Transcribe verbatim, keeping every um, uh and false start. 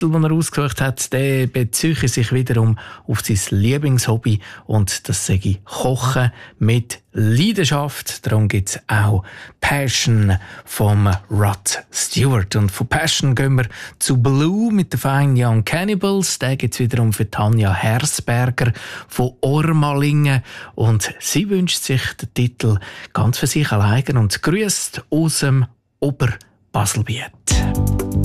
den er ausgesucht hat, der beziehe sich wiederum auf sein Lieblingshobby und das sage Kochen mit Leidenschaft. Darum gibt es auch Passion vom Rod Stewart. Und von Passion gehen wir zu Blue mit den Fine Young Cannibals. Den gibt es wiederum für Tanja Hersberger von Ormalingen. Und sie wünscht sich den Titel ganz für sich allein und grüßt aus dem Oberbaselbiet.